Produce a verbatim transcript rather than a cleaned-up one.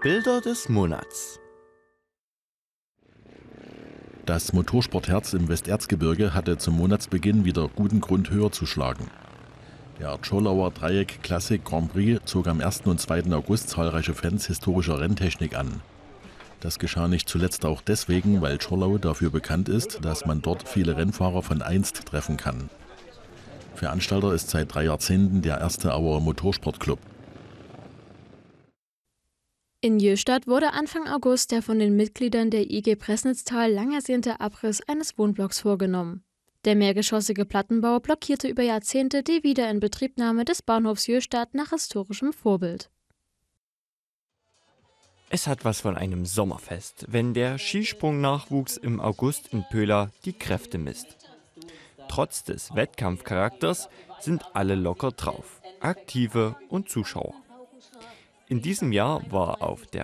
Bilder des Monats. Das Motorsportherz im Westerzgebirge hatte zum Monatsbeginn wieder guten Grund, höher zu schlagen. Der Zschorlauer Dreieck Classic Grand Prix zog am ersten und zweiten August zahlreiche Fans historischer Renntechnik an. Das geschah nicht zuletzt auch deswegen, weil Zschorlau dafür bekannt ist, dass man dort viele Rennfahrer von einst treffen kann. Veranstalter ist seit drei Jahrzehnten der erste Auer Motorsportclub. In Jöstadt wurde Anfang August der von den Mitgliedern der I G Pressnitztal lang ersehnte Abriss eines Wohnblocks vorgenommen. Der mehrgeschossige Plattenbau blockierte über Jahrzehnte die Wiederinbetriebnahme des Bahnhofs Jöstadt nach historischem Vorbild. Es hat was von einem Sommerfest, wenn der Skisprungnachwuchs im August in Pöhla die Kräfte misst. Trotz des Wettkampfcharakters sind alle locker drauf, Aktive und Zuschauer. In diesem Jahr war auf der